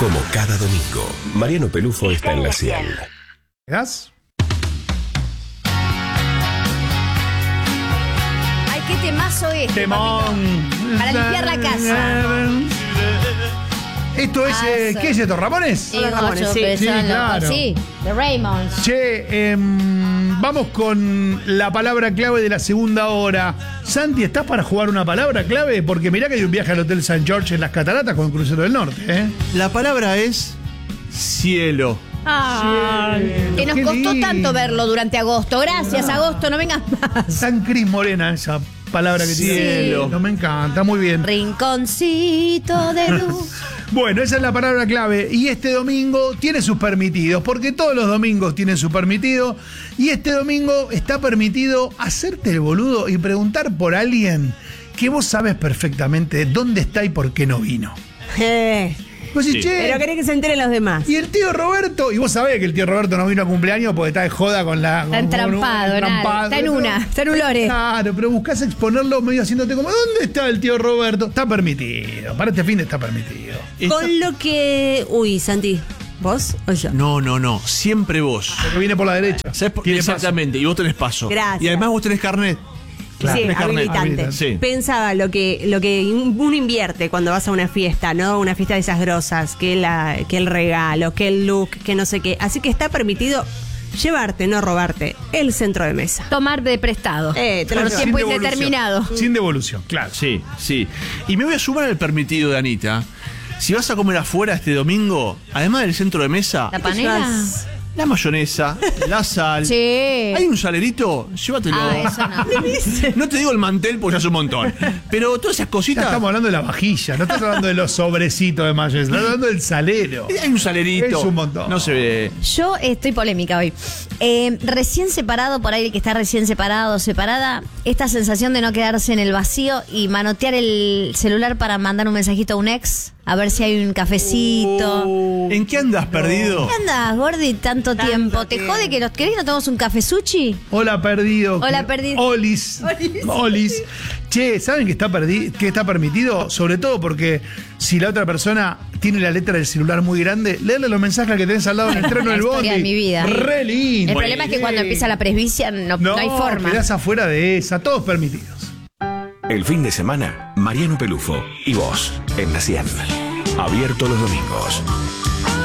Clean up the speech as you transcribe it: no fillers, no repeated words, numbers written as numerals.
Como cada domingo, Mariano Pelufo está en la 100. ¿Gas? Ay, qué temazo es. Temón. Para limpiar la casa. Esto es, ¿qué es esto? ¿Ramones? Sí, Ramones, sí. Sí, claro. Sí, The Raymonds. Che, vamos con la palabra clave de la segunda hora. Santi, ¿estás para jugar una palabra clave? Porque mirá que hay un viaje al Hotel St. George en las Cataratas con el Crucero del Norte, ¿eh? La palabra es cielo. Que nos Qué costó lindo. tanto verlo durante agosto. Gracias, agosto, no vengas más. San Cris Morena, esa palabra que tiene. Cielo. No me encanta, muy bien. Rinconcito de luz. Bueno, esa es la palabra clave. Y este domingo tiene sus permitidos, porque todos los domingos tienen su permitido. Y este domingo está permitido hacerte el boludo y preguntar por alguien que vos sabes perfectamente dónde está y por qué no vino. Vos decís, Sí. che, Pero querés que se enteren los demás. y el tío Roberto, y vos sabés que el tío Roberto no vino a cumpleaños porque está de joda con la... Está entrampado, nada. Está en una, está en un lore. Claro, pero buscás exponerlo medio haciéndote como, ¿dónde está el tío Roberto? Está permitido, para este fin está permitido. Con lo que... Uy, Santi, ¿vos o yo? No. Siempre vos. Porque viene por la derecha. ¿Sabés por qué? Tiene paso. Exactamente. Y vos tenés paso. Gracias. Y además vos tenés carnet. Claro, Sí, tenés carnet. habilitante. Sí. Pensaba lo que uno invierte cuando vas a una fiesta, ¿no? Una fiesta de esas grosas, que el regalo, que el look, que no sé qué. Así que está permitido llevarte, no robarte, el centro de mesa. Tomar de prestado. Te lo por llevo. tiempo Sin devolución. indeterminado. Sin devolución, claro. Sí. Y me voy a sumar al permitido de Anita. Si vas a comer afuera este domingo, además del centro de mesa, ¿La panela? la mayonesa, la sal. Sí. ¿Hay un salerito? Llévatelo. Eso no. No te digo el mantel porque ya es un montón. Pero todas esas Ya cositas. estamos hablando de la vajilla, no estás hablando de los sobrecitos de mayonesa, estás hablando del salero. Hay un salerito. Es un montón. No se ve. Yo estoy polémica hoy. Recién separado, por ahí el que está recién separado o separada, esta sensación de no quedarse en el vacío y manotear el celular para mandar un mensajito a un ex, a ver si hay un cafecito. ¿En qué andas perdido? ¿Qué andas, Gordi, tanto tiempo? ¿Te jode que los querés no tomamos un café sushi? Hola, perdido. Hola, perdido. Olis. Che, ¿saben que que está permitido? Sobre todo porque si la otra persona tiene la letra del celular muy grande, leerle los mensajes que tenés al lado en el treno La del bondi. historia de mi vida. Re lindo. El problema es que cuando empieza la presbicia no hay forma. Quedás afuera de esa, todos permitidos. El fin de semana, Mariano Pelufo y vos en la 100. Abierto los domingos.